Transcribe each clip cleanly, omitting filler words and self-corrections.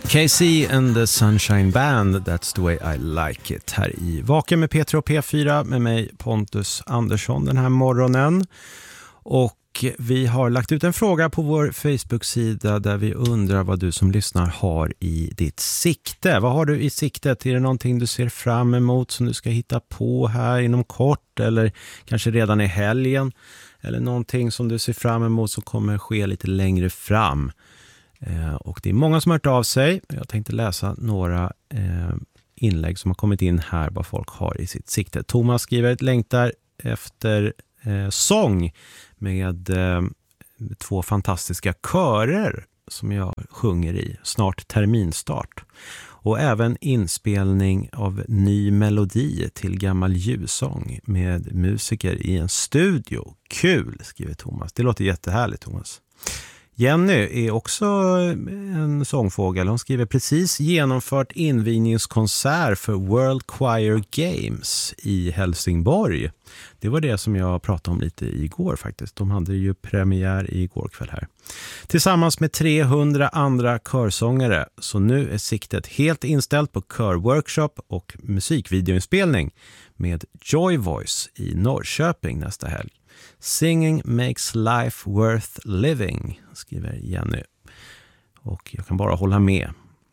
KC and the Sunshine Band, That's the way I like it. Här i Vaken med Petra och P4 med mig Pontus Andersson den här morgonen. Och vi har lagt ut en fråga på vår Facebook-sida där vi undrar vad du som lyssnar har i ditt sikte. Vad har du i siktet? Är det någonting du ser fram emot som du ska hitta på här inom kort eller kanske redan i helgen? Eller någonting som du ser fram emot som kommer ske lite längre fram? Och det är många som har hört av sig. Jag tänkte läsa några inlägg som har kommit in här vad folk har i sitt sikte. Thomas skriver ett längtar efter sång med 2 fantastiska körer som jag sjunger i. Snart terminstart. Och även inspelning av ny melodi till gammal julsång med musiker i en studio. Kul, skriver Thomas. Det låter jättehärligt, Thomas. Jenny är också en sångfågel. Hon skriver precis genomfört invigningskonsert för World Choir Games i Helsingborg. Det var det som jag pratade om lite igår faktiskt. De hade ju premiär igår kväll här. Tillsammans med 300 andra körsångare. Så nu är siktet helt inställt på körworkshop och musikvideoinspelning med Joy Voice i Norrköping nästa helg. Singing makes life worth living, skriver Jenny. Och jag kan bara hålla med.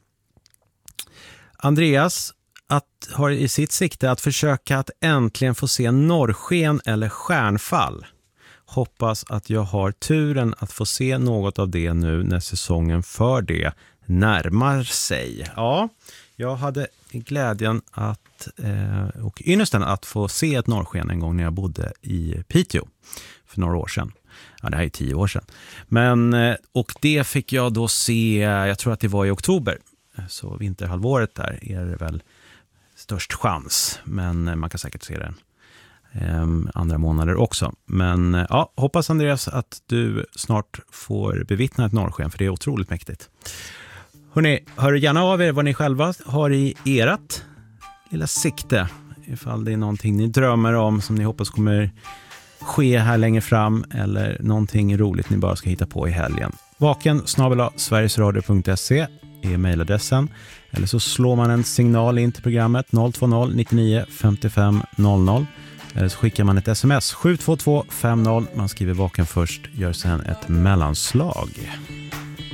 Andreas har i sitt sikte att försöka att äntligen få se norrsken eller stjärnfall. Hoppas att jag har turen att få se något av det nu när säsongen för det närmar sig. Ja, jag hade glädjen och ynnesten att få se ett norrsken en gång när jag bodde i Piteå för några år sedan. Ja, det här är 10 år sedan. Och det fick jag då se, jag tror att det var i oktober. Så vinterhalvåret där är det väl störst chans. Men man kan säkert se den andra månader också. Men ja, hoppas Andreas att du snart får bevittna ett norrsken för det är otroligt mäktigt. Hörrni, hör gärna av er vad ni själva har i ert lilla sikte. Ifall det är någonting ni drömmer om som ni hoppas kommer ske här längre fram. Eller någonting roligt ni bara ska hitta på i helgen. vaken@sverigesradio.se är mejladressen. Eller så slår man en signal in till programmet 020 99 55 00. Eller så skickar man ett sms 722 50. Man skriver vaken först, gör sen ett mellanslag.